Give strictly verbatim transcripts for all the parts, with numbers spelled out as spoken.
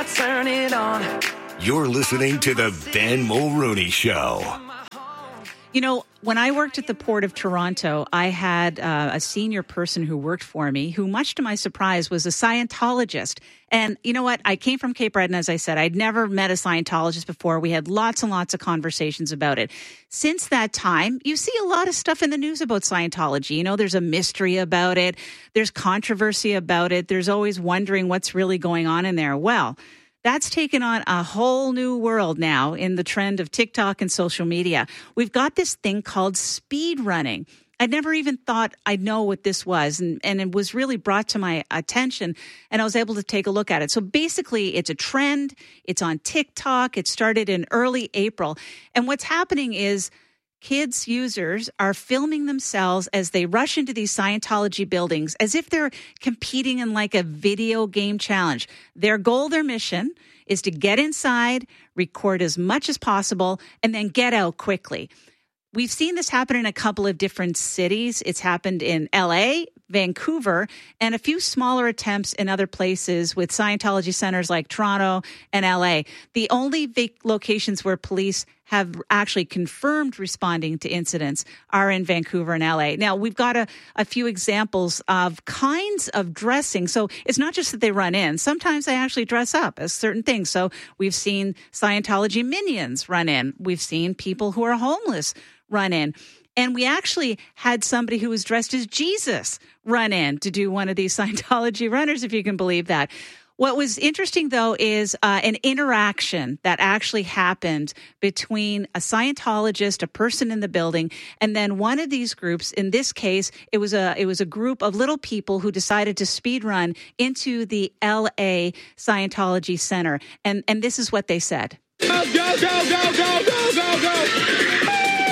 turn it on. You're listening to the Ben Mulrooney Show. You know, when I worked at the Port of Toronto, I had uh, a senior person who worked for me who, much to my surprise, was a Scientologist. And you know what? I came from Cape Breton, as I said. I'd never met a Scientologist before. We had lots and lots of conversations about it. Since that time, you see a lot of stuff in the news about Scientology. You know, there's a mystery about it. There's controversy about it. There's always wondering what's really going on in there. Well, that's taken on a whole new world now in the trend of TikTok and social media. We've got this thing called speed running. I never even thought I'd know what this was, and, and it was really brought to my attention, and I was able to take a look at it. So basically, it's a trend. It's on TikTok. It started in early April, and what's happening is kids, users, are filming themselves as they rush into these Scientology buildings as if they're competing in like a video game challenge. Their goal, their mission is to get inside, record as much as possible, and then get out quickly. We've seen this happen in a couple of different cities. It's happened in L A, Vancouver, and a few smaller attempts in other places with Scientology centers like Toronto and L A. The only vac- locations where police have actually confirmed responding to incidents are in Vancouver and L A. Now, we've got a, a few examples of kinds of dressing. So it's not just that they run in. Sometimes they actually dress up as certain things. So we've seen Scientology minions run in. We've seen people who are homeless run in. And we actually had somebody who was dressed as Jesus run in to do one of these Scientology runners, if you can believe that. What was interesting, though, is uh, an interaction that actually happened between a Scientologist, a person in the building, and then one of these groups. In this case, it was a it was a group of little people who decided to speed run into the L A Scientology Center. And, and this is what they said. Go, go, go, go, go, go, go, go.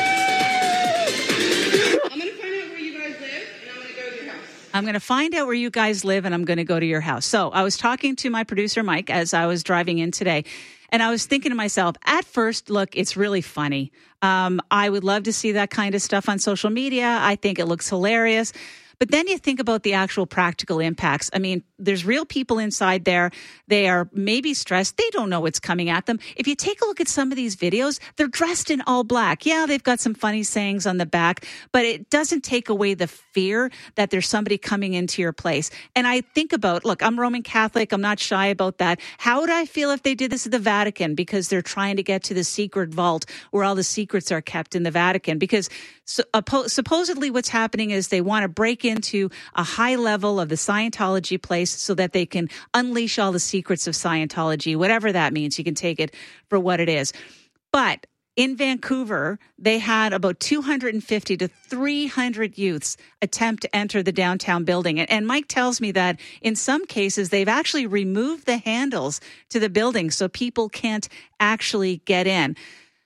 I'm going to find out where you guys live, and I'm going to go to your house. So I was talking to my producer, Mike, as I was driving in today, and I was thinking to myself, at first, look, it's really funny. Um, I would love to see that kind of stuff on social media. I think it looks hilarious. But then you think about the actual practical impacts. I mean, there's real people inside there. They are maybe stressed. They don't know what's coming at them. If you take a look at some of these videos, they're dressed in all black. Yeah, they've got some funny sayings on the back, but it doesn't take away the fear that there's somebody coming into your place. And I think about, look, I'm Roman Catholic. I'm not shy about that. How would I feel if they did this at the Vatican because they're trying to get to the secret vault where all the secrets are kept in the Vatican? Because so, uh, supposedly what's happening is they want to break into a high level of the Scientology place so that they can unleash all the secrets of Scientology, whatever that means. You can take it for what it is. But in Vancouver, they had about two hundred fifty to three hundred youths attempt to enter the downtown building. And, and Mike tells me that in some cases, they've actually removed the handles to the building so people can't actually get in.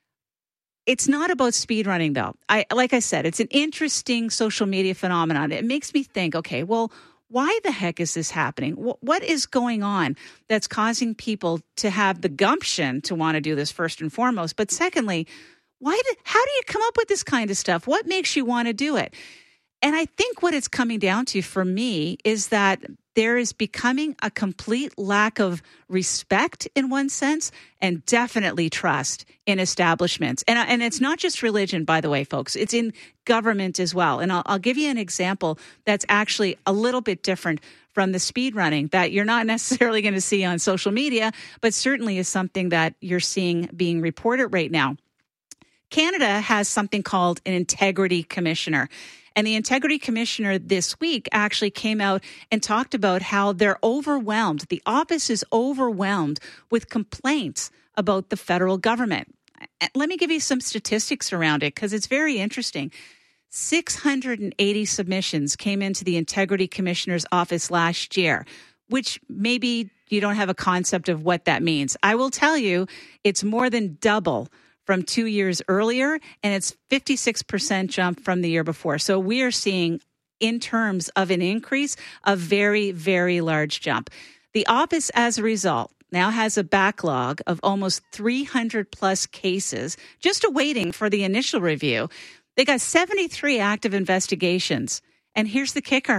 It's not about speed running, though. I, like I said, it's an interesting social media phenomenon. It makes me think, okay, well, why the heck is this happening? What, what is going on that's causing people to have the gumption to want to do this first and foremost? But secondly, why did, how do you come up with this kind of stuff? What makes you want to do it? And I think what it's coming down to for me is that there is becoming a complete lack of respect in one sense and definitely trust in establishments. And, and it's not just religion, by the way, folks. It's in government as well. And I'll, I'll give you an example that's actually a little bit different from the speed running that you're not necessarily going to see on social media, but certainly is something that you're seeing being reported right now. Canada has something called an integrity commissioner. And the Integrity Commissioner this week actually came out and talked about how they're overwhelmed. The office is overwhelmed with complaints about the federal government. Let me give you some statistics around it because it's very interesting. six hundred eighty submissions came into the Integrity Commissioner's office last year, which maybe you don't have a concept of what that means. I will tell you, it's more than double from two years earlier, and it's fifty-six percent jump from the year before. So we are seeing, in terms of an increase, a very, very large jump. The office, as a result, now has a backlog of almost three hundred plus cases just awaiting for the initial review. They got seventy-three active investigations. And here's the kicker.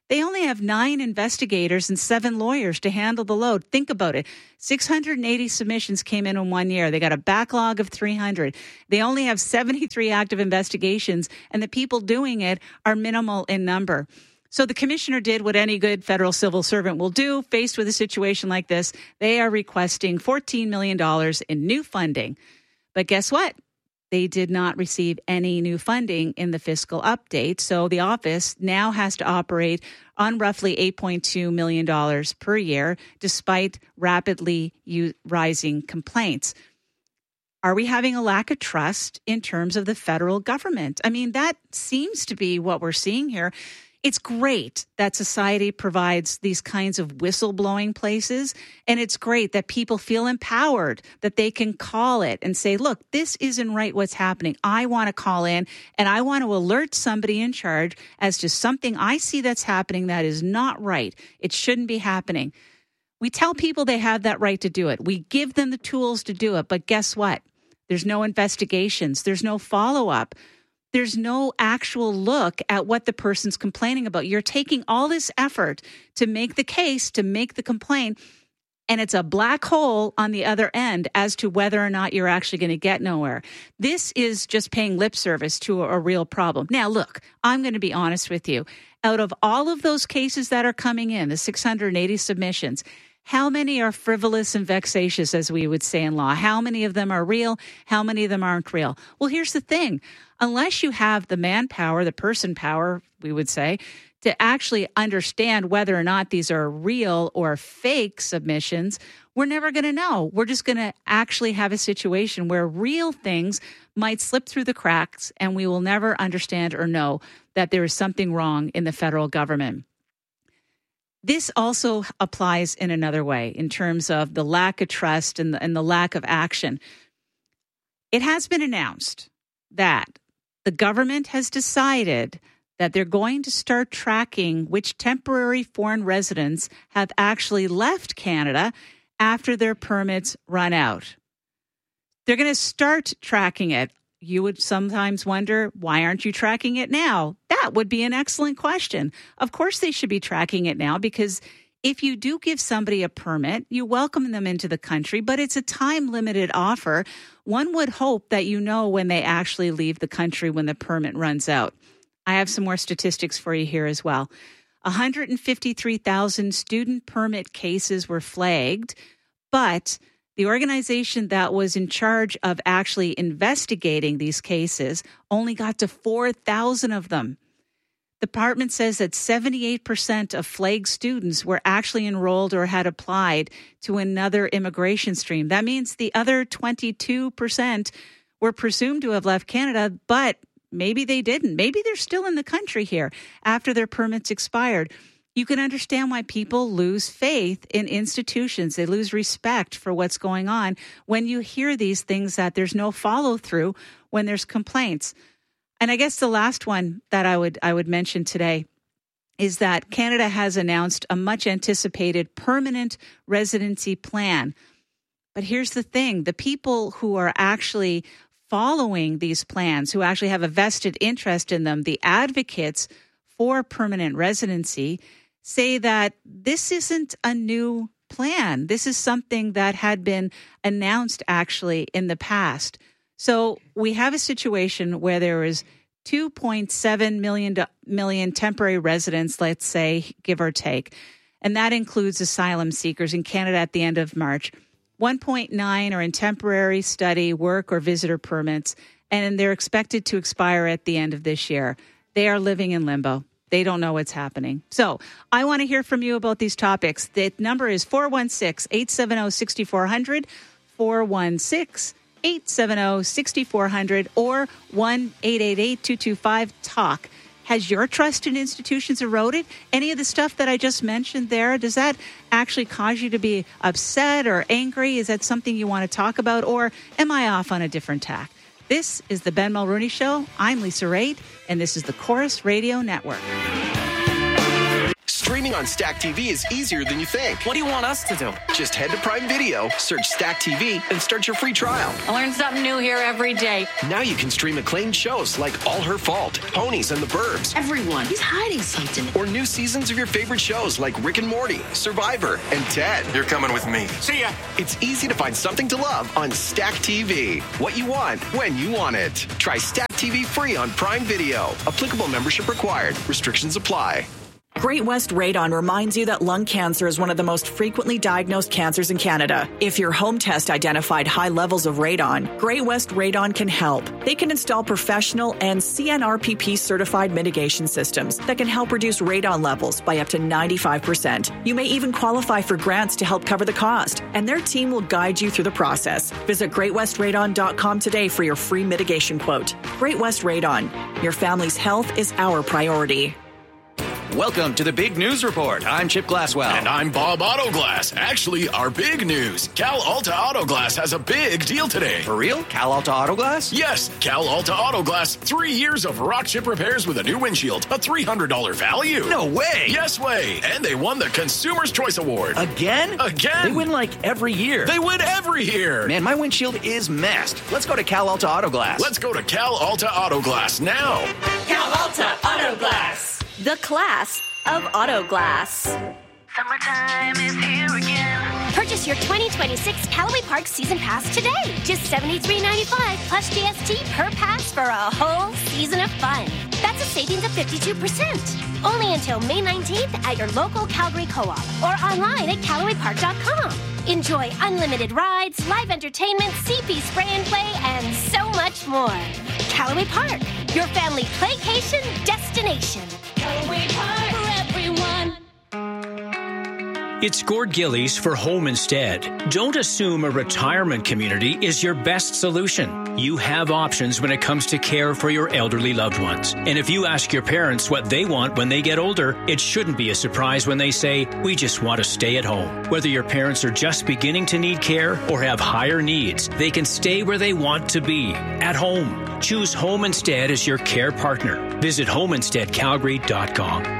They only have nine investigators and seven lawyers to handle the load. Think about it. six hundred eighty submissions came in in one year. They got a backlog of three hundred. They only have seventy-three active investigations, and the people doing it are minimal in number. So the commissioner did what any good federal civil servant will do. Faced with a situation like this, they are requesting fourteen million dollars in new funding. But guess what? They did not receive any new funding in the fiscal update. So the office now has to operate on roughly eight point two million dollars per year, despite rapidly rising complaints. Are we having a lack of trust in terms of the federal government? I mean, that seems to be what we're seeing here. It's great that society provides these kinds of whistleblowing places, and it's great that people feel empowered, that they can call it and say, look, this isn't right what's happening. I want to call in, and I want to alert somebody in charge as to something I see that's happening that is not right. It shouldn't be happening. We tell people they have that right to do it. We give them the tools to do it, but guess what? There's no investigations. There's no follow-up. There's no actual look at what the person's complaining about. You're taking all this effort to make the case, to make the complaint, and it's a black hole on the other end as to whether or not you're actually going to get nowhere. This is just paying lip service to a, a real problem. Now, look, I'm going to be honest with you. Out of all of those cases that are coming in, the six hundred eighty submissions, how many are frivolous and vexatious, as we would say in law? How many of them are real? How many of them aren't real? Well, here's the thing. Unless you have the manpower, the person power, we would say, to actually understand whether or not these are real or fake submissions, we're never going to know. We're just going to actually have a situation where real things might slip through the cracks, and we will never understand or know that there is something wrong in the federal government. This also applies in another way in terms of the lack of trust and the, and the lack of action. It has been announced that the government has decided that they're going to start tracking which temporary foreign residents have actually left Canada after their permits run out. They're going to start tracking it. You would sometimes wonder, why aren't you tracking it now? That would be an excellent question. Of course they should be tracking it now, because if you do give somebody a permit, you welcome them into the country, but it's a time-limited offer. One would hope that you know when they actually leave the country when the permit runs out. I have some more statistics for you here as well. one hundred fifty-three thousand student permit cases were flagged, but the organization that was in charge of actually investigating these cases only got to four thousand of them. The department says that seventy-eight percent of flagged students were actually enrolled or had applied to another immigration stream. That means the other twenty-two percent were presumed to have left Canada, but maybe they didn't. Maybe they're still in the country here after their permits expired. You can understand why people lose faith in institutions. They lose respect for what's going on when you hear these things that there's no follow through when there's complaints. And I guess the last one that I would I would mention today is that Canada has announced a much anticipated permanent residency plan. But here's the thing, the people who are actually following these plans, who actually have a vested interest in them, the advocates for permanent residency, say that this isn't a new plan. This is something that had been announced actually in the past. So we have a situation where there is two point seven million, million temporary residents, let's say, give or take, and that includes asylum seekers in Canada at the end of March. one point nine are in temporary study, work, or visitor permits, and they're expected to expire at the end of this year. They are living in limbo. They don't know what's happening. So I want to hear from you about these topics. The number is four one six, eight seven zero, six four zero zero, four one six, eight seven zero, six four zero zero, or one eight eight eight, two two five, talk. Has your trust in institutions eroded? Any of the stuff that I just mentioned there, does that actually cause you to be upset or angry? Is that something you want to talk about? Or am I off on a different tack? This is the Ben Mulroney Show. I'm Lisa Raitt, and this is the Chorus Radio Network. Streaming on Stack T V is easier than you think. What do you want us to do? Just head to Prime Video, search Stack T V, and start your free trial. I learn something new here every day. Now you can stream acclaimed shows like All Her Fault, Ponies and the Burbs. Everyone, he's hiding something. Or new seasons of your favorite shows like Rick and Morty, Survivor, and Ted. You're coming with me. See ya. It's easy to find something to love on Stack T V. What you want, when you want it. Try Stack T V free on Prime Video. Applicable membership required. Restrictions apply. Great West Radon reminds you that lung cancer is one of the most frequently diagnosed cancers in Canada. If your home test identified high levels of radon, Great West Radon can help. They can install professional and C N R P P certified mitigation systems that can help reduce radon levels by up to ninety-five percent. You may even qualify for grants to help cover the cost, and their team will guide you through the process. Visit great west radon dot com today for your free mitigation quote. Great West Radon. Your family's health is our priority. Welcome to the Big News Report. I'm Chip Glasswell. And I'm Bob Autoglass. Actually, our big news. Cal Alta Autoglass has a big deal today. For real? Cal Alta Autoglass? Yes, Cal Alta Autoglass. Three years of rock chip repairs with a new windshield. A three hundred dollars value. No way. Yes way. And they won the Consumer's Choice Award. Again? Again. They win like every year. They win every year. Man, my windshield is messed. Let's go to Cal Alta Autoglass. Let's go to Cal Alta Autoglass now. Cal Alta Autoglass. The class of auto glass. Summertime is here again. Purchase your twenty twenty-six Callaway Park Season Pass today. Just seventy-three ninety-five plus G S T per pass for a whole season of fun. That's a savings of fifty-two percent. Only until May nineteenth at your local Calgary Co-op or online at callaway park dot com. Enjoy unlimited rides, live entertainment, C P spray and play, and so much more. Callaway Park, your family playcation destination. Callaway Park for everyone. It's Gord Gillies for Home Instead. Don't assume a retirement community is your best solution. You have options when it comes to care for your elderly loved ones. And if you ask your parents what they want when they get older, it shouldn't be a surprise when they say, we just want to stay at home. Whether your parents are just beginning to need care or have higher needs, they can stay where they want to be, at home. Choose Home Instead as your care partner. Visit home instead calgary dot com.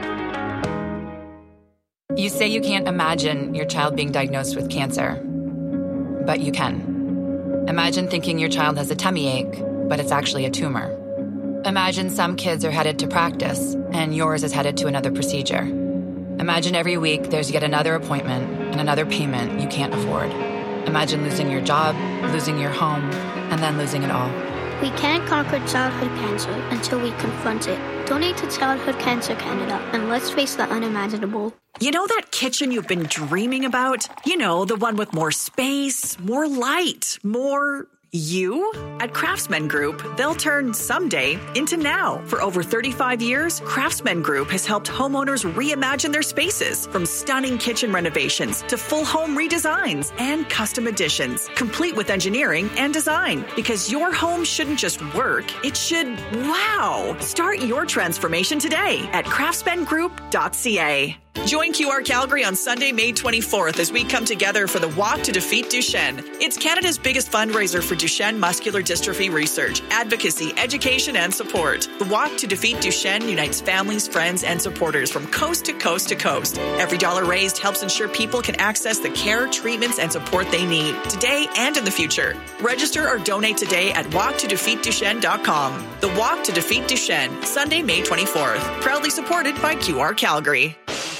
You say you can't imagine your child being diagnosed with cancer, but you can. Imagine thinking your child has a tummy ache, but it's actually a tumor. Imagine some kids are headed to practice, and yours is headed to another procedure. Imagine every week there's yet another appointment and another payment you can't afford. Imagine losing your job, losing your home, and then losing it all. We can't conquer childhood cancer until we confront it. Donate to Childhood Cancer Canada, and let's face the unimaginable. You know that kitchen you've been dreaming about? You know, the one with more space, more light, more you? At Craftsman Group, they'll turn someday into now. For over thirty-five years, Craftsman Group has helped homeowners reimagine their spaces, from stunning kitchen renovations to full home redesigns and custom additions, complete with engineering and design. Because your home shouldn't just work, it should wow. Start your transformation today at craftsman group dot c a. Join Q R Calgary on Sunday, May twenty-fourth as we come together for the Walk to Defeat Duchenne. It's Canada's biggest fundraiser for Duchenne muscular dystrophy research, advocacy, education, and support. The Walk to Defeat Duchenne unites families, friends, and supporters from coast to coast to coast. Every dollar raised helps ensure people can access the care, treatments, and support they need today and in the future. Register or donate today at walk to defeat duchenne dot com. The Walk to Defeat Duchenne, Sunday, May twenty-fourth. Proudly supported by Q R Calgary.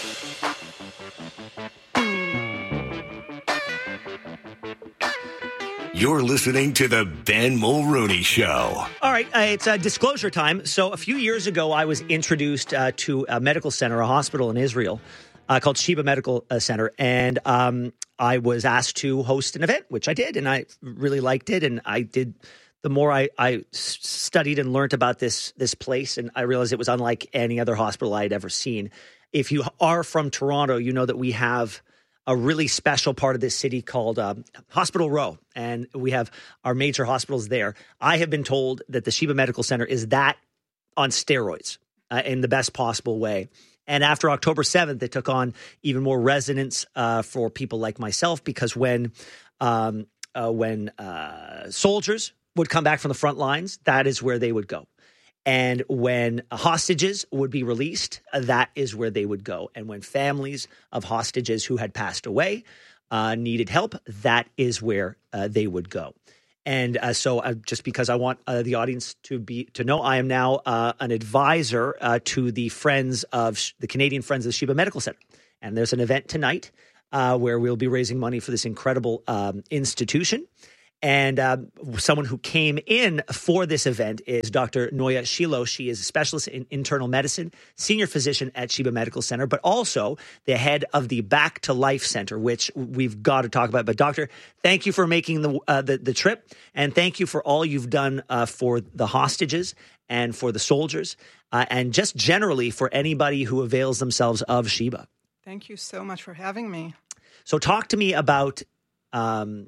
You're listening to the Ben Mulrooney Show. All right, uh, it's uh, disclosure time. So a few years ago, I was introduced uh, to a medical center, a hospital in Israel uh, called Sheba Medical uh, Center. And um, I was asked to host an event, which I did, and I really liked it. And I did, the more I, I studied and learned about this, this place, and I realized it was unlike any other hospital I had ever seen. If you are from Toronto, you know that we have a really special part of this city called um, Hospital Row, and we have our major hospitals there. I have been told that the Sheba Medical Center is that on steroids uh, in the best possible way. And after October seventh, they took on even more resonance uh, for people like myself, because when um, uh, when uh, soldiers would come back from the front lines, that is where they would go. And when hostages would be released, uh, that is where they would go. And when families of hostages who had passed away uh, needed help, that is where uh, they would go. And uh, so uh, just because I want uh, the audience to be to know, I am now uh, an advisor uh, to the Friends of the Canadian Friends of the Sheba Medical Center. And there's an event tonight uh, where we'll be raising money for this incredible um, institution. And uh, someone who came in for this event is Doctor Noya Shilo. She is a specialist in internal medicine, senior physician at Sheba Medical Center, but also the head of the Back to Life Center, which we've got to talk about. But doctor, thank you for making the uh, the, the trip, and thank you for all you've done uh, for the hostages and for the soldiers, uh, and just generally for anybody who avails themselves of Sheba. Thank you so much for having me. So talk to me about... Um,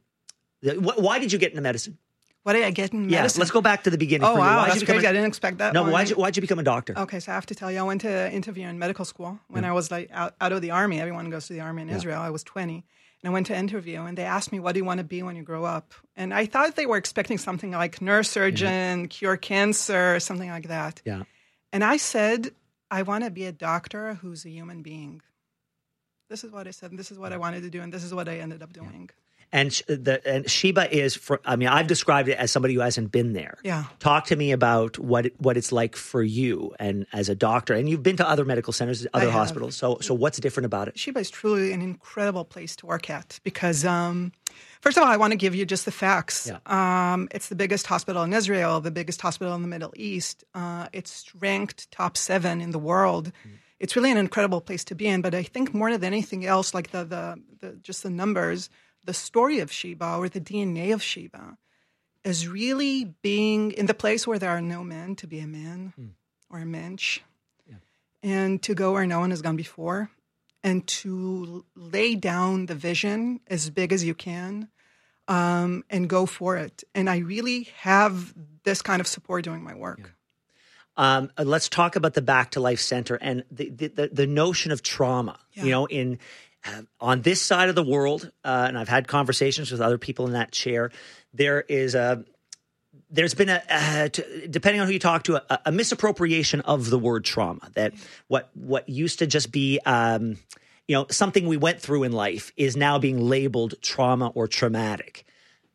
Why did you get into medicine? Why did I get into medicine? Yeah, let's go back to the beginning. Oh, wow, why'd that's you crazy. A, I didn't expect that No, one. why'd you, why'd you become a doctor? Okay, so I have to tell you, I went to interview in medical school when mm. I was like out, out of the army. Everyone goes to the army in yeah. Israel. I was twenty. And I went to interview, and they asked me, what do you want to be when you grow up? And I thought they were expecting something like neurosurgeon, yeah. cure cancer, something like that. Yeah. And I said, I want to be a doctor who's a human being. This is what I said, and this is what I wanted to do, and this is what I ended up doing. Yeah. And the and Sheba is, for, I mean, I've described it as somebody who hasn't been there. Yeah. Talk to me about what it, what it's like for you and as a doctor. And you've been to other medical centers, other hospitals. So so what's different about it? Sheba is truly an incredible place to work at because, um, first of all, I want to give you just the facts. Yeah. Um, it's the biggest hospital in Israel, the biggest hospital in the Middle East. Uh, it's ranked top seven in the world. Mm. It's really an incredible place to be in. But I think more than anything else, like the the, the just the numbers, the story of Sheba or the D N A of Sheba is really being in the place where there are no men to be a man mm. or a mensch yeah. and to go where no one has gone before and to lay down the vision as big as you can um, and go for it. And I really have this kind of support doing my work. Yeah. Um, let's talk about the Back to Life Center and the, the, the, the notion of trauma, yeah. you know, in Uh, on this side of the world, uh, and I've had conversations with other people in that chair, there is a, there's been a, uh, t- depending on who you talk to, a, a misappropriation of the word trauma. That what what used to just be, um, you know, something we went through in life is now being labeled trauma or traumatic.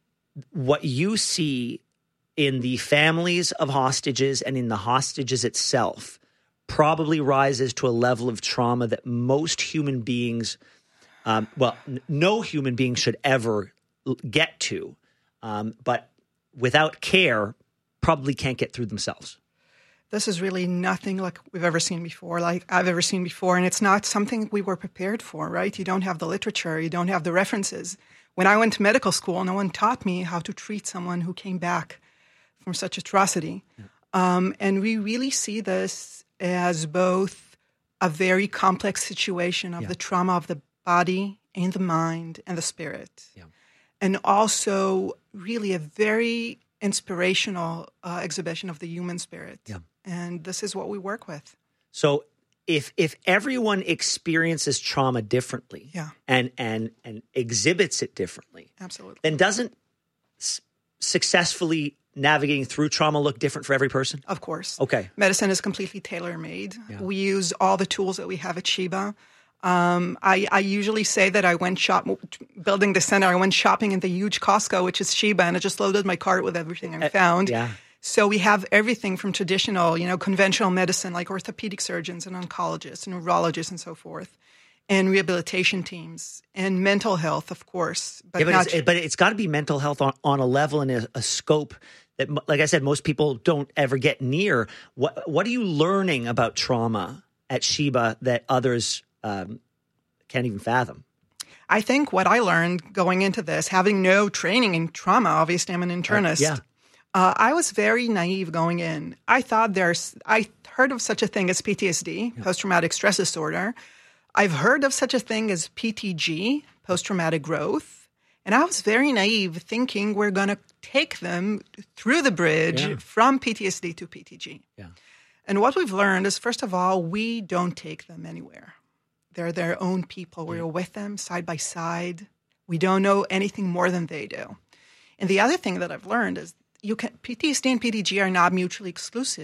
What you see in the families of hostages and in the hostages itself probably rises to a level of trauma that most human beings Um, well, n- no human being should ever l- get to, um, but without care, probably can't get through themselves. This is really nothing like we've ever seen before, like I've ever seen before, and it's not something we were prepared for, right? You don't have the literature, you don't have the references. When I went to medical school, no one taught me how to treat someone who came back from such atrocity. Yeah. Um, and we really see this as both a very complex situation of yeah. the trauma of the body and the mind and the spirit. Yeah. And also really a very inspirational uh, exhibition of the human spirit. Yeah. And this is what we work with. So if if everyone experiences trauma differently yeah. and, and, and exhibits it differently, absolutely, then doesn't s- successfully navigating through trauma look different for every person? Of course. Okay. Medicine is completely tailor-made. Yeah. We use all the tools that we have at Sheba. Um, I, I usually say that I went shop building the center. I went shopping in the huge Costco, which is Sheba, and I just loaded my cart with everything I found. Uh, yeah. So we have everything from traditional, you know, conventional medicine like orthopedic surgeons and oncologists and neurologists and so forth, and rehabilitation teams and mental health, of course. But, yeah, but, it's, it, but it's got to be mental health on, on a level and a, a scope that, like I said, most people don't ever get near. What What are you learning about trauma at Sheba that others um, can't even fathom? I think what I learned going into this, having no training in trauma, obviously I'm an internist. Uh, yeah. Uh, I was very naive going in. I thought there's, I heard of such a thing as P T S D, yeah. post-traumatic stress disorder. I've heard of such a thing as P T G, post-traumatic growth. And I was very naive thinking we're going to take them through the bridge yeah. from P T S D to P T G. Yeah. And what we've learned is, first of all, we don't take them anywhere. They're their own people. We're yeah. with them side by side. We don't know anything more than they do. And the other thing that I've learned is you can P T S D and P T G are not mutually exclusive.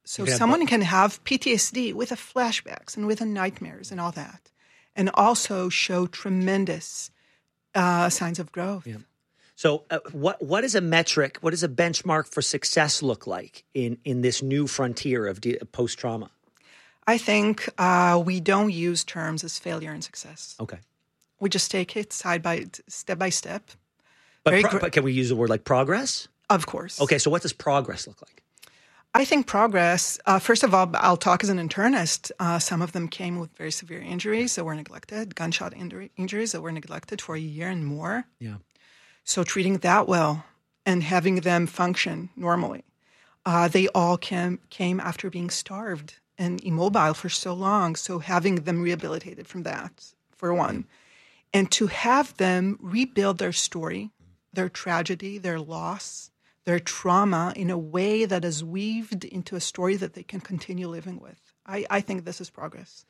So You can have someone both. can have P T S D with the flashbacks and with the nightmares and all that, and also show tremendous uh, signs of growth. Yeah. So uh, what what is a metric, what does a benchmark for success look like in, in this new frontier of de- post-trauma? I think uh, we don't use terms as failure and success. Okay. We just take it side by step by step. But, Very pro- gr- but can we use the word like progress? Of course. Okay, so what does progress look like? I think progress, uh, first of all, I'll talk as an internist. Uh, some of them came with very severe injuries that were neglected, gunshot injury, injuries that were neglected for a year and more. Yeah. So treating that well and having them function normally. Uh, they all came, came after being starved and immobile for so long. So having them rehabilitated from that, for one. And to have them rebuild their story, their tragedy, their loss, their trauma in a way that is weaved into a story that they can continue living with. I, I think this is progress.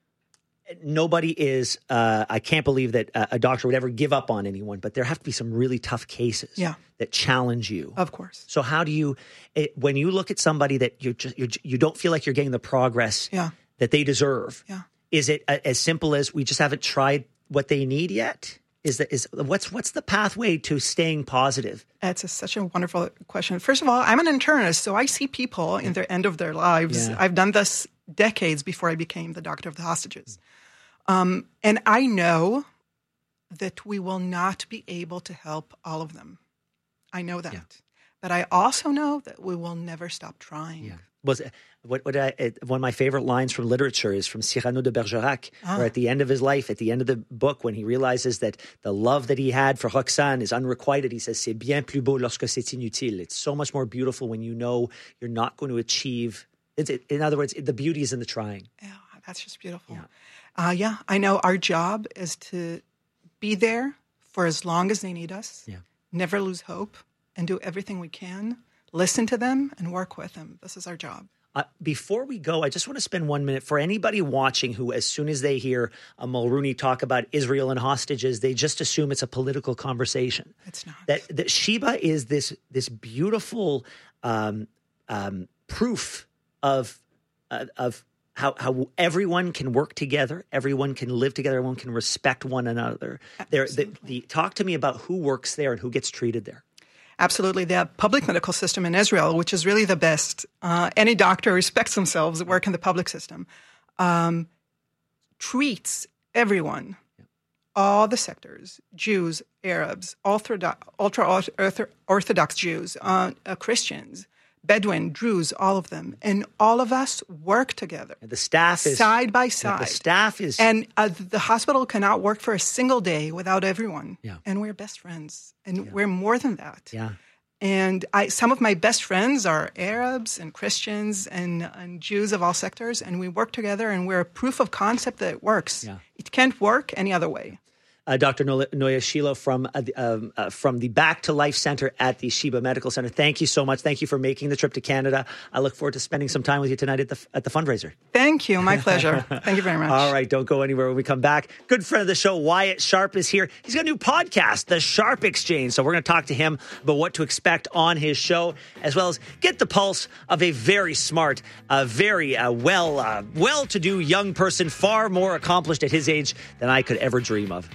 Nobody is, uh, I can't believe that uh, a doctor would ever give up on anyone, but there have to be some really tough cases Yeah. that challenge you. Of course. So how do you, it, when you look at somebody that you just, you're, you don't feel like you're getting the progress Yeah. that they deserve, Yeah. is it a, as simple as we just haven't tried what they need yet? Is that is what's what's the pathway to staying positive? That's a, such a wonderful question. First of all, I'm an internist, so I see people in their end of their lives. Yeah. I've done this decades before I became the doctor of the hostages. Um, and I know that we will not be able to help all of them. I know that. Yeah. But I also know that we will never stop trying. Yeah. Was what what I it, one of my favorite lines from literature is from Cyrano de Bergerac, Ah. where at the end of his life, at the end of the book, when he realizes that the love that he had for Roxane is unrequited, he says, "C'est bien plus beau lorsque c'est inutile." It's so much more beautiful when you know you're not going to achieve. It's, it, in other words, the beauty is in the trying. Yeah, that's just beautiful. Yeah. Uh, yeah, I know our job is to be there for as long as they need us, Yeah. never lose hope, and do everything we can, listen to them, and work with them. This is our job. Uh, before we go, I just want to spend one minute for anybody watching who, as soon as they hear a Mulrooney talk about Israel and hostages, they just assume it's a political conversation. It's not. That that Sheba is this this beautiful um, um, proof of uh, of how how everyone can work together, everyone can live together, everyone can respect one another. There, the, the, talk to me about who works there and who gets treated there. Absolutely. The public medical system in Israel, which is really the best. Uh, any doctor respects themselves that work in the public system, um, treats everyone, all the sectors, Jews, Arabs, ultra-Orthodox Jews, uh, uh, Christians, Bedouin, Druze, all of them. And all of us work together. And the staff is side by yeah, side. the staff is And uh, the hospital cannot work for a single day without everyone. Yeah. And we're best friends. And we're more than that. yeah. And I, some of my best friends are Arabs and Christians and, and Jews of all sectors. And we work together and we're a proof of concept that it works. Yeah. It can't work any other way. Uh, Doctor Noya Shilo from uh, the, um, uh, from the Back to Life Center at the Sheba Medical Center. Thank you so much. Thank you for making the trip to Canada. I look forward to spending some time with you tonight at the at the fundraiser. Thank you. My pleasure. Thank you very much. All right, don't go anywhere when we come back. Good friend of the show, Wyatt Sharp, is here. He's got a new podcast, The Sharp Exchange. So we're going to talk to him about what to expect on his show, as well as get the pulse of a very smart, uh, very uh, well, uh, well-to-do young person, far more accomplished at his age than I could ever dream of.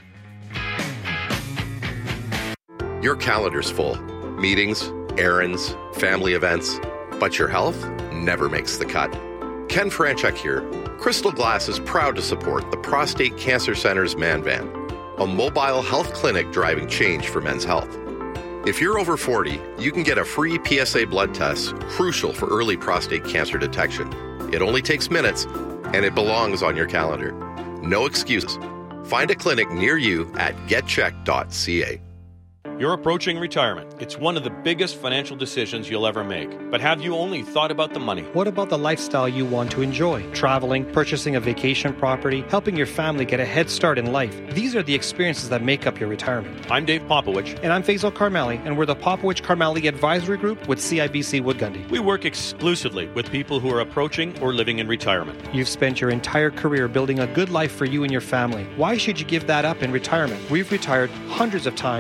Your calendar's full. Meetings, errands, family events. But your health never makes the cut. Ken Franchuk here. Crystal Glass is proud to support the Prostate Cancer Center's Man Van, a mobile health clinic driving change for men's health. If you're over forty, you can get a free P S A blood test, crucial for early prostate cancer detection. It only takes minutes, and it belongs on your calendar. No excuses. Find a clinic near you at get check dot c a. You're approaching retirement. It's one of the biggest financial decisions you'll ever make. But have you only thought about the money? What about the lifestyle you want to enjoy? Traveling, purchasing a vacation property, helping your family get a head start in life. These are the experiences that make up your retirement. I'm Dave Popowich. And I'm Faisal Karmali, and we're the Popowich Karmali Advisory Group with C I B C Wood Gundy. We work exclusively with people who are approaching or living in retirement. You've spent your entire career building a good life for you and your family. Why should you give that up in retirement? We've retired hundreds of times with Alberta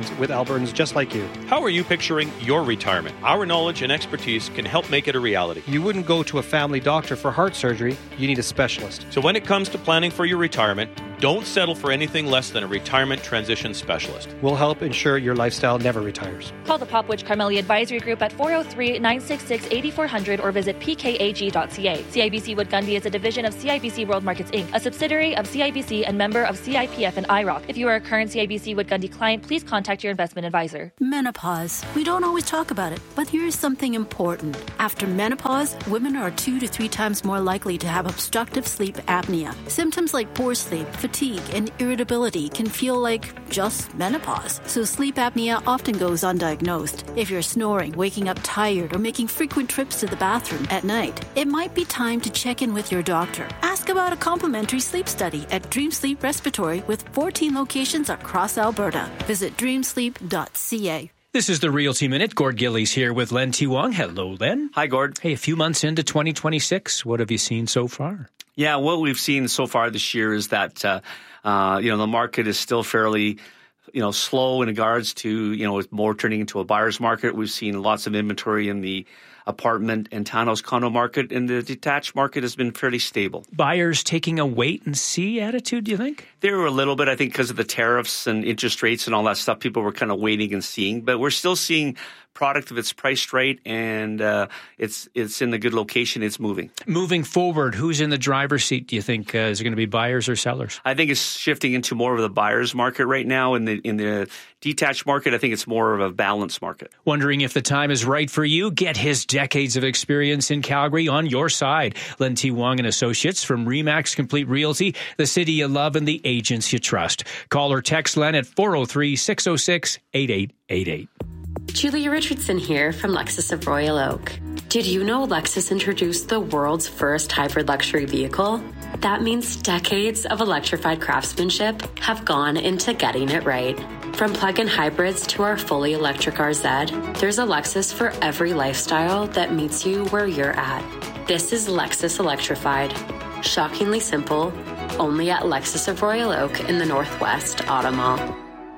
Albertans just like you. How are you picturing your retirement? Our knowledge and expertise can help make it a reality. You wouldn't go to a family doctor for heart surgery. You need a specialist. So when it comes to planning for your retirement, don't settle for anything less than a retirement transition specialist. We'll help ensure your lifestyle never retires. Call the Popwich Carmelia Advisory Group at four oh three, nine six six, eight four hundred or visit p k a g dot c a. C I B C Wood Gundy is a division of C I B C World Markets Incorporated, a subsidiary of C I B C and member of C I P F and I R O C. If you are a current C I B C Wood Gundy client, please contact your investment advisor. Menopause. We don't always talk about it, but here is something important. After menopause, women are two to three times more likely to have obstructive sleep apnea. Symptoms like poor sleep, fatigue, and irritability can feel like just menopause. So sleep apnea often goes undiagnosed. If you're snoring, waking up tired, or making frequent trips to the bathroom at night, it might be time to check in with your doctor. Ask about a complimentary sleep study at Dream Sleep Respiratory with fourteen locations across Alberta. Visit dream sleep dot c a. This is the Realty Minute. Gord Gillies here with Len T. Wong. Hello, Len. Hi, Gord. Hey, a few months into twenty twenty-six, what have you seen so far? Yeah, what we've seen so far this year is that, uh, uh, you know, the market is still fairly, you know, slow in regards to, you know, it's more turning into a buyer's market. We've seen lots of inventory in the apartment and townhouse condo market, and the detached market has been fairly stable. Buyers taking a wait-and-see attitude, do you think? There were a little bit, I think, because of the tariffs and interest rates and all that stuff. People were kind of waiting and seeing, but we're still seeing product if it's priced right and uh, it's it's in a good location, it's moving. Moving forward, who's in the driver's seat, do you think? Uh, is it going to be buyers or sellers? I think it's shifting into more of the buyer's market right now. In the in the detached market, I think it's more of a balanced market. Wondering if the time is right for you? Get his decades of experience in Calgary on your side. Len T. Wong and Associates from Remax Complete Realty, the city you love and the agents you trust. Call or text Len at four oh three, six oh six, eight eight eight eight. Julia Richardson here from Lexus of Royal Oak. Did you know Lexus introduced the world's first hybrid luxury vehicle? That means decades of electrified craftsmanship have gone into getting it right. From plug-in hybrids to our fully electric R Z, there's a Lexus for every lifestyle that meets you where you're at. This is Lexus Electrified. Shockingly simple, only at Lexus of Royal Oak in the Northwest Auto Mall.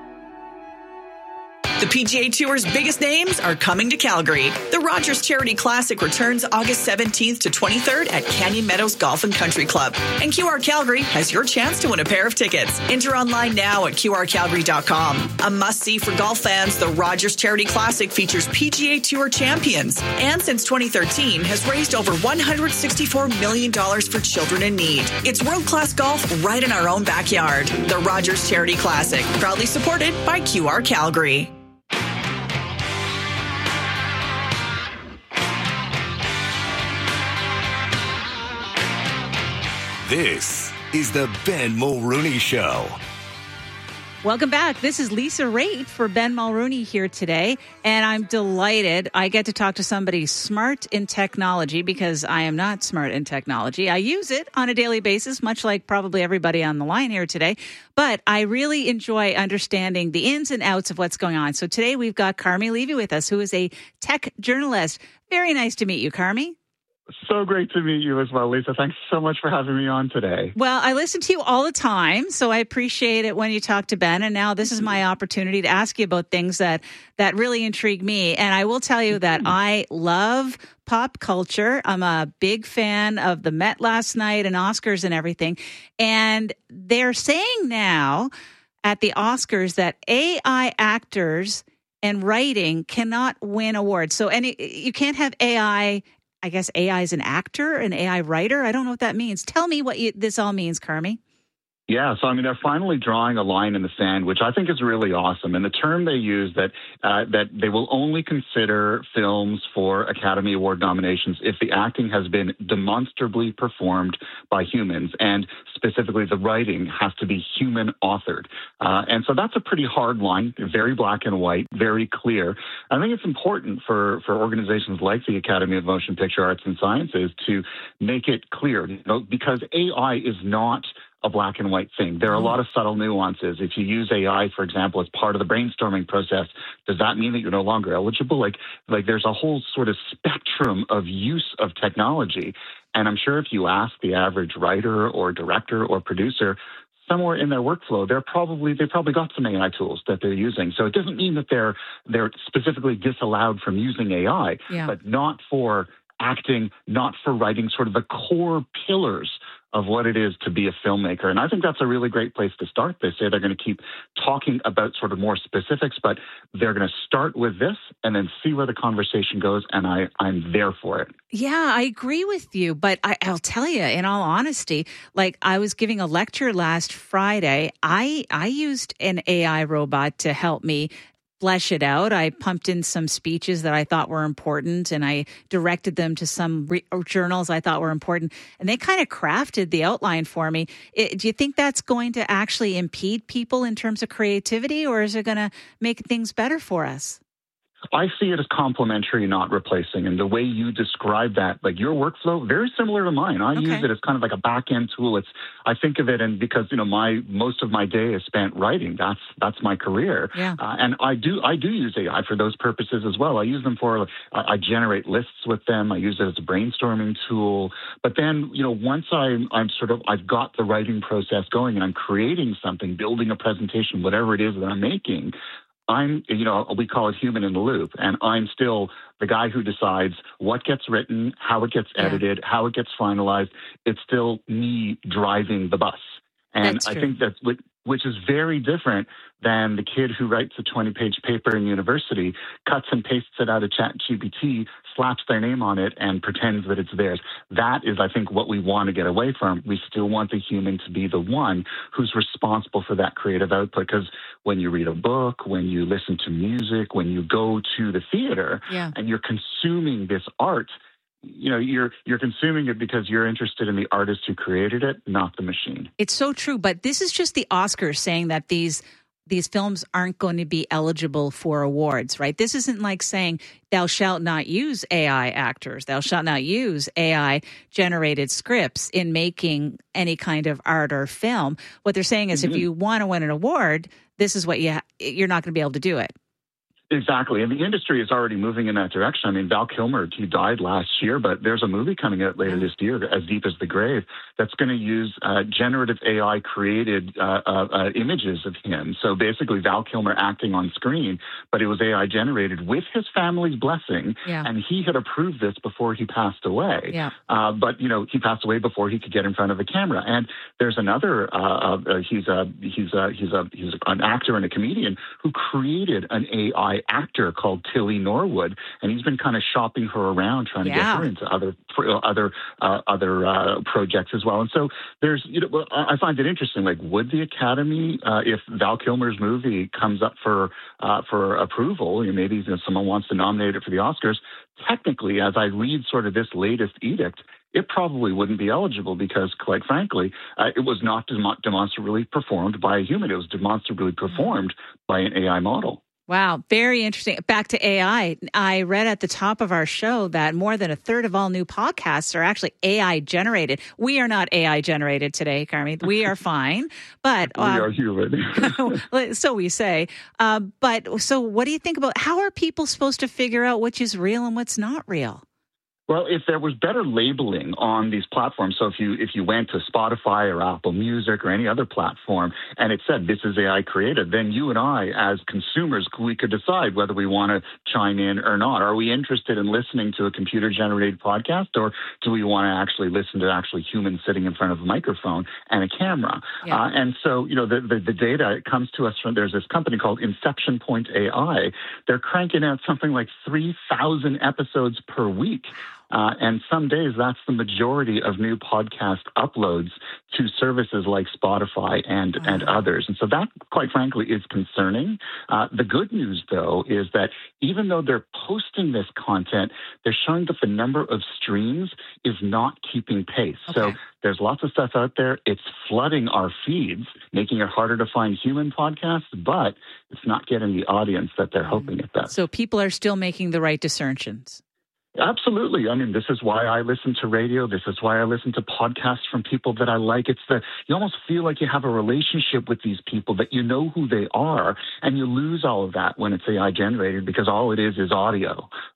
The P G A Tour's biggest names are coming to Calgary. The Rogers Charity Classic returns August seventeenth to twenty-third at Canyon Meadows Golf and Country Club. And Q R Calgary has your chance to win a pair of tickets. Enter online now at q r calgary dot com. A must-see for golf fans, the Rogers Charity Classic features P G A Tour champions. And since twenty thirteen, has raised over one hundred sixty-four million dollars for children in need. It's world-class golf right in our own backyard. The Rogers Charity Classic, proudly supported by Q R Calgary. This is the Ben Mulrooney Show. Welcome back. This is Lisa Raitt for Ben Mulrooney here today, and I'm delighted I get to talk to somebody smart in technology because I am not smart in technology. I use it on a daily basis, much like probably everybody on the line here today, but I really enjoy understanding the ins and outs of what's going on. So today we've got Carmi Levy with us, who is a tech journalist. Very nice to meet you, Carmi. So great to meet you as well, Lisa. Thanks so much for having me on today. Well, I listen to you all the time, so I appreciate it when you talk to Ben. And now this is my opportunity to ask you about things that, that really intrigue me. And I will tell you that I love pop culture. I'm a big fan of the Met last night and Oscars and everything. And they're saying now at the Oscars that A I actors and writing cannot win awards. So any you can't have A I I guess A I is an actor, an A I writer. I don't know what that means. Tell me what you, this all means, Carmi. Yeah, so I mean, they're finally drawing a line in the sand, which I think is really awesome. And the term they use that uh, that they will only consider films for Academy Award nominations if the acting has been demonstrably performed by humans, and specifically the writing has to be human authored. Uh, and so that's a pretty hard line, very black and white, very clear. I think it's important for, for organizations like the Academy of Motion Picture Arts and Sciences to make it clear, you know, because A I is not a black and white thing. There are a lot of subtle nuances. If you use A I, for example, as part of the brainstorming process, does that mean that you're no longer eligible? Like, like there's a whole sort of spectrum of use of technology. And I'm sure if you ask the average writer or director or producer, somewhere in their workflow, they're probably they've probably got some A I tools that they're using. So it doesn't mean that they're they're specifically disallowed from using A I, Yeah. but not for acting, not for writing sort of the core pillars of what it is to be a filmmaker. And I think that's a really great place to start. They say they're going to keep talking about sort of more specifics, but they're going to start with this and then see where the conversation goes. And I, I'm there for it. Yeah, I agree with you. But I, I'll tell you, in all honesty, like I was giving a lecture last Friday. I, I used an A I robot to help me flesh it out. I pumped in some speeches that I thought were important, and I directed them to some re- journals I thought were important, and they kind of crafted the outline for me. It, do you think that's going to actually impede people in terms of creativity, or is it going to make things better for us? I see it as complementary, not replacing. And the way you describe that, like your workflow, very similar to mine. I Okay. use it as kind of like a back end tool. It's I think of it, and because you know my most of my day is spent writing. That's that's my career, Yeah. uh, and I do I do use A I for those purposes as well. I use them for I, I generate lists with them. I use it as a brainstorming tool. But then you know once I'm I'm sort of I've got the writing process going and I'm creating something, building a presentation, whatever it is that I'm making. I'm, you know, we call it human in the loop, and I'm still the guy who decides what gets written, how it gets edited, yeah. how it gets finalized. It's still me driving the bus. And That's I true. think that's which is very different than the kid who writes a twenty-page paper in university, cuts and pastes it out of ChatGPT, slaps their name on it, and pretends that it's theirs. That is, I think, what we want to get away from. We still want the human to be the one who's responsible for that creative output. Because when you read a book, when you listen to music, when you go to the theater, Yeah. and you're consuming this art, you know, you're you're consuming it because you're interested in the artist who created it, not the machine. It's so true, but this is just the Oscars saying that these these films aren't going to be eligible for awards, right? This isn't like saying thou shalt not use A I actors, thou shalt not use A I generated scripts in making any kind of art or film. What they're saying is, mm-hmm. if you want to win an award, this is what you ha- you're not going to be able to do it. Exactly. And the industry is already moving in that direction. I mean, Val Kilmer, he died last year, but there's a movie coming out later this year, As Deep as the Grave, that's going to use uh, generative A I created uh, uh, uh, images of him. So basically Val Kilmer acting on screen, but it was A I generated with his family's blessing. Yeah. And he had approved this before he passed away. Yeah. Uh, but, you know, he passed away before he could get in front of a camera. And there's another, uh, uh, he's a, he's a, he's a, he's an actor and a comedian who created an A I actor called Tilly Norwood, and he's been kind of shopping her around, trying Yeah. to get her into other other uh, other uh, projects as well. And so there's, you know, I find it interesting. Like, would the Academy, uh, if Val Kilmer's movie comes up for uh, for approval, you know, maybe you know, someone wants to nominate it for the Oscars, technically, as I read sort of this latest edict, it probably wouldn't be eligible because, quite frankly, uh, it was not dem- demonstrably performed by a human. It was demonstrably performed by an A I model. Wow, very interesting. Back to A I. I read at the top of our show that more than a third of all new podcasts are actually A I generated. We are not A I generated today, Carmi. We are fine, but we um, are human. So we say. Uh, but so, what do you think about how are people supposed to figure out which is real and what's not real? Well, if there was better labeling on these platforms, so if you if you went to Spotify or Apple Music or any other platform and it said this is A I created, then you and I as consumers, we could decide whether we want to chime in or not. Are we interested in listening to a computer-generated podcast, or do we want to actually listen to actually humans sitting in front of a microphone and a camera? Yeah. Uh, and so, you know, the, the, the data it comes to us from, there's this company called Inception Point A I. They're cranking out something like three thousand episodes per week. Uh, and some days that's the majority of new podcast uploads to services like Spotify and, uh-huh. and others. And so that, quite frankly, is concerning. Uh, the good news, though, is that even though they're posting this content, they're showing that the number of streams is not keeping pace. Okay. So there's lots of stuff out there. It's flooding our feeds, making it harder to find human podcasts, but it's not getting the audience that they're hoping it does. So people are still making the right discernions. Absolutely. I mean, this is why I listen to radio. This is why I listen to podcasts from people that I like. It's the, you almost feel like you have a relationship with these people, that you know who they are, and you lose all of that when it's A I generated because all it is is audio.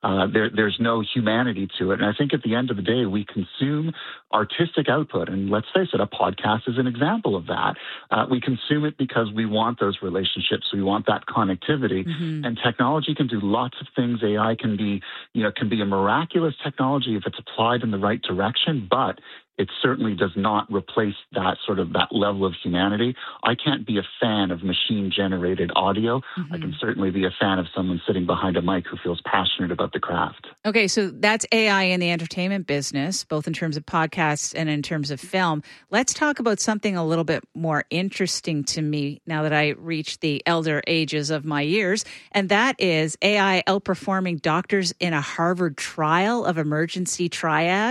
uh, there, there's no humanity to it. And I think at the end of the day, we consume artistic output. And let's face it, a podcast is an example of that. Uh, we consume it because we want those relationships. We want that connectivity. Mm-hmm. And technology can do lots of things. A I can be, you know, can be a miraculous technology if it's applied in the right direction, but it certainly does not replace that sort of that level of humanity. I can't be a fan of machine-generated audio. Mm-hmm. I can certainly be a fan of someone sitting behind a mic who feels passionate about the craft. Okay, so that's A I in the entertainment business, both in terms of podcasts and in terms of film. Let's talk about something a little bit more interesting to me now that I reach the elder ages of my years, and that is A I outperforming doctors in a Harvard trial of emergency triage.